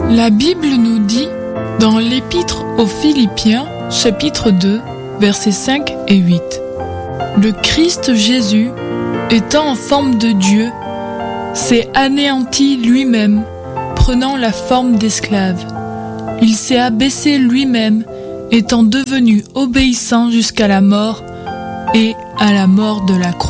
La Bible nous dit, dans l'Épître aux Philippiens, chapitre 2, versets 5 et 8, « Le Christ Jésus, étant en forme de Dieu, s'est anéanti lui-même, prenant la forme d'esclave. Il s'est abaissé lui-même, étant devenu obéissant jusqu'à la mort et à la mort de la croix. »